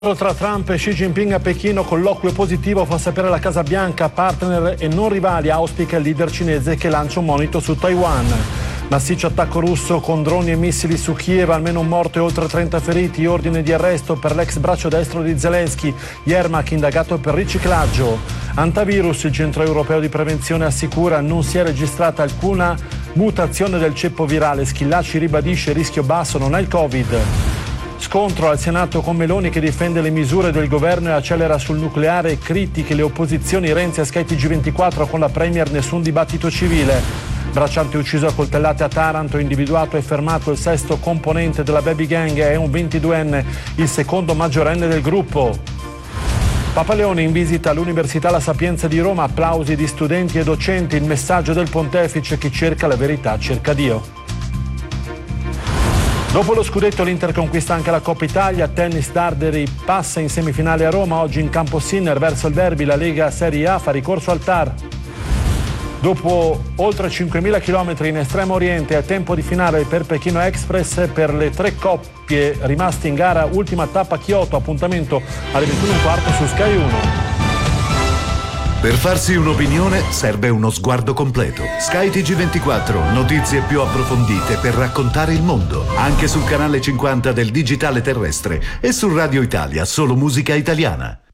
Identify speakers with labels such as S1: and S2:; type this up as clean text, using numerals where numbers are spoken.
S1: Tra Trump e Xi Jinping a Pechino, colloquio positivo fa sapere la Casa Bianca, partner e non rivali, auspica il leader cinese che lancia un monito su Taiwan. Massiccio attacco russo con droni e missili su Kiev, almeno un morto e oltre 30 feriti, ordine di arresto per l'ex braccio destro di Zelensky, Yermak indagato per riciclaggio. Antivirus, il centro europeo di prevenzione assicura non si è registrata alcuna mutazione del ceppo virale, Schillaci ribadisce rischio basso, non è il Covid. Scontro al Senato con Meloni che difende le misure del governo e accelera sul nucleare, critiche le opposizioni, Renzi a Sky TG24 con la Premier, nessun dibattito civile. Bracciante ucciso a coltellate a Taranto, individuato e fermato il sesto componente della baby gang, è un 22enne, il secondo maggiorenne del gruppo. Papa Leone in visita all'Università La Sapienza di Roma, applausi di studenti e docenti, il messaggio del pontefice: chi cerca la verità cerca Dio. Dopo lo scudetto l'Inter conquista anche la Coppa Italia, tennis Darderi passa in semifinale a Roma, oggi in campo Sinner verso il derby, la Lega Serie A fa ricorso al TAR. Dopo oltre 5.000 km in Estremo Oriente è tempo di finale per Pechino Express per le 3 coppie rimaste in gara, ultima tappa Kyoto, appuntamento alle 21:15 su Sky 1.
S2: Per farsi un'opinione serve uno sguardo completo. Sky TG24, notizie più approfondite per raccontare il mondo. Anche sul canale 50 del digitale terrestre e su Radio Italia, solo musica italiana.